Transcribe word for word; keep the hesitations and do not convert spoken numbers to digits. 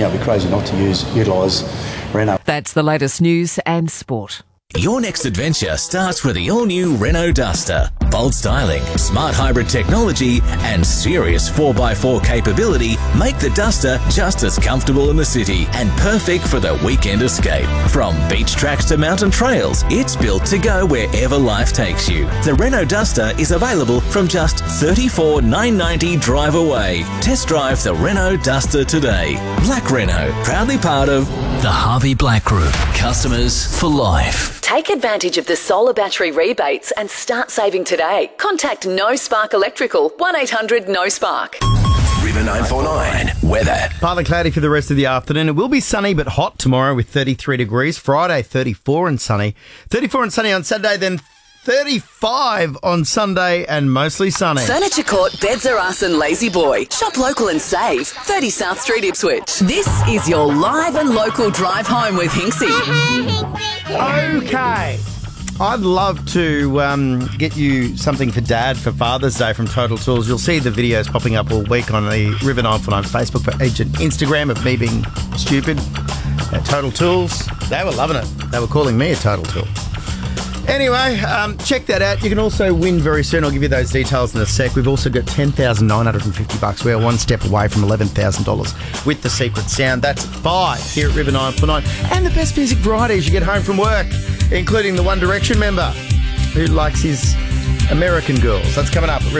know, it'd be crazy not to use utilise Renault. That's the latest news and sport. Your next adventure starts with the all-new Renault Duster. Bold styling, smart hybrid technology and serious four by four capability make the Duster just as comfortable in the city and perfect for the weekend escape. From beach tracks to mountain trails, it's built to go wherever life takes you. The Renault Duster is available from just thirty-four thousand nine hundred ninety dollars drive away. Test drive the Renault Duster today. Black Renault, proudly part of the Harvey Black Group. Customers for life. Take advantage of the solar battery rebates and start saving today. Contact No Spark Electrical, one eight hundred no spark. River nine four nine weather. Partly cloudy for the rest of the afternoon. It will be sunny but hot tomorrow with thirty-three degrees. Friday, thirty-four and sunny. thirty-four and sunny on Saturday, then thirty-five on Sunday and mostly sunny. Furniture Court, Beds Are Us and Lazy Boy. Shop local and save. thirty South Street, Ipswich. This is your live and local drive home with Hinksy. Okay. I'd love to um, get you something for Dad for Father's Day from Total Tools. You'll see the videos popping up all week on the River nine four nine Facebook page and Instagram of me being stupid at Total Tools. They were loving it. They were calling me a Total Tool. Anyway, um, check that out. You can also win very soon. I'll give you those details in a sec. We've also got ten thousand nine hundred fifty bucks. We are one step away from eleven thousand dollars with the secret sound. That's at five here at River nine four nine. And the best music variety as you get home from work, including the One Direction member who likes his American girls. That's coming up at River